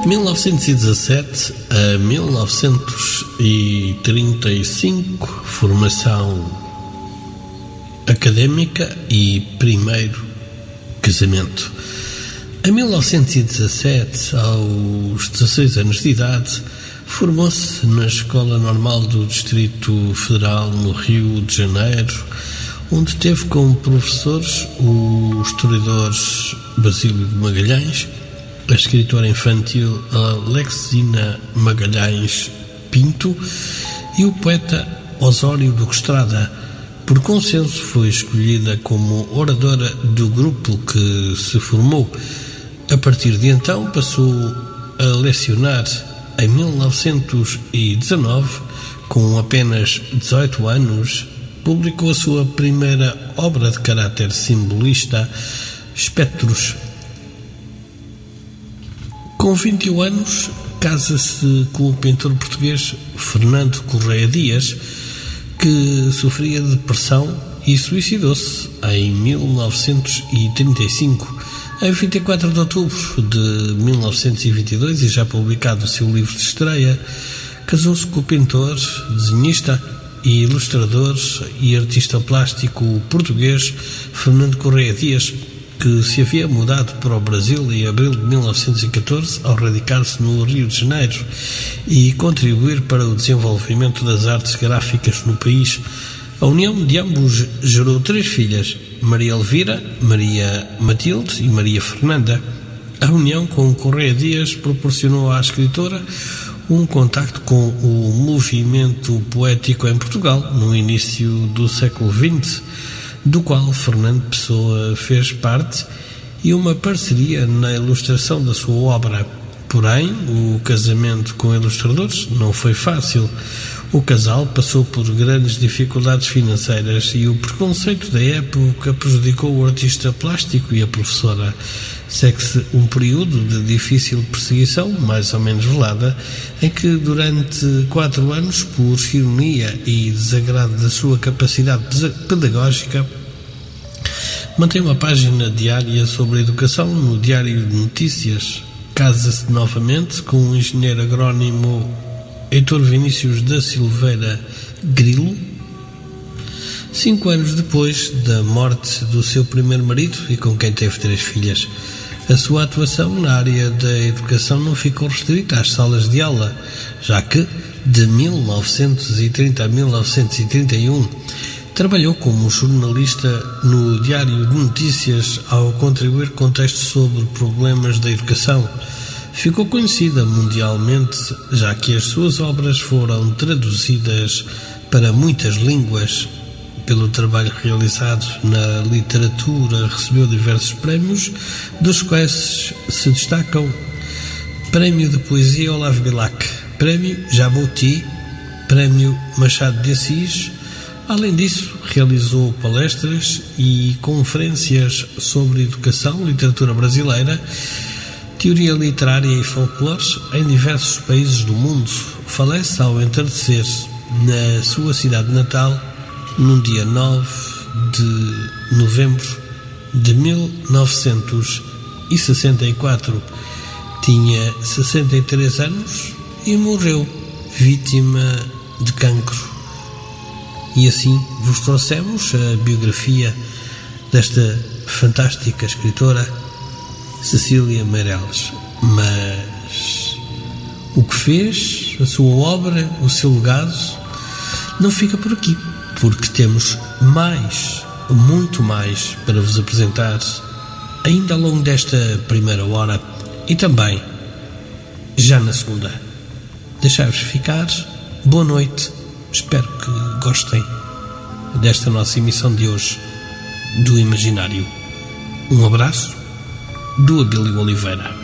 1917 a 1935, formação académica e primeiro casamento. Em 1917, aos 16 anos de idade, formou-se na Escola Normal do Distrito Federal, no Rio de Janeiro, onde teve como professores o historiador Basílio de Magalhães, a escritora infantil Alexina Magalhães Pinto e o poeta Osório Duque Estrada. Por consenso, foi escolhida como oradora do grupo que se formou. A partir de então, passou a lecionar. Em 1919, com apenas 18 anos, publicou a sua primeira obra de caráter simbolista, Espectros. Com 21 anos, casa-se com o pintor português Fernando Correia Dias, que sofria de depressão e suicidou-se em 1935. Em 24 de outubro de 1922, e já publicado o seu livro de estreia, casou-se com o pintor, desenhista e ilustrador e artista plástico português Fernando Correia Dias, que se havia mudado para o Brasil em abril de 1914 ao radicar-se no Rio de Janeiro e contribuir para o desenvolvimento das artes gráficas no país. A união de ambos gerou 3 filhas, Maria Elvira, Maria Matilde e Maria Fernanda. A união com Correia Dias proporcionou à escritora um contacto com o movimento poético em Portugal no início do século XX, do qual Fernando Pessoa fez parte, e uma parceria na ilustração da sua obra. Porém, o casamento com ilustradores não foi fácil. O casal passou por grandes dificuldades financeiras e o preconceito da época prejudicou o artista plástico e a professora. Segue-se um período de difícil perseguição, mais ou menos velada, em que durante 4 anos, por ironia e desagrado da sua capacidade pedagógica, mantém uma página diária sobre a educação no Diário de Notícias. Casa-se novamente com o engenheiro agrónimo Heitor Vinícius da Silveira Grilo, 5 anos depois da morte do seu primeiro marido e com quem teve 3 filhas. A sua atuação na área da educação não ficou restrita às salas de aula, já que, de 1930 a 1931, trabalhou como jornalista no Diário de Notícias ao contribuir com textos sobre problemas da educação. Ficou conhecida mundialmente, já que as suas obras foram traduzidas para muitas línguas. Pelo trabalho realizado na literatura, recebeu diversos prémios, dos quais se destacam Prémio de Poesia Olavo Bilac, Prémio Jabuti, Prémio Machado de Assis. Além disso, realizou palestras e conferências sobre educação, literatura brasileira, teoria literária e folclores em diversos países do mundo. Falece ao entardecer na sua cidade natal, no dia 9 de novembro de 1964. Tinha 63 anos e morreu vítima de cancro. E assim vos trouxemos a biografia desta fantástica escritora Cecília Meirelles. Mas o que fez, a sua obra, o seu legado, não fica por aqui, porque temos mais, muito mais para vos apresentar ainda ao longo desta primeira hora e também já na segunda. Deixai-vos ficar. Boa noite. Espero que gostem desta nossa emissão de hoje do Imaginário. Um abraço do Abílio Oliveira.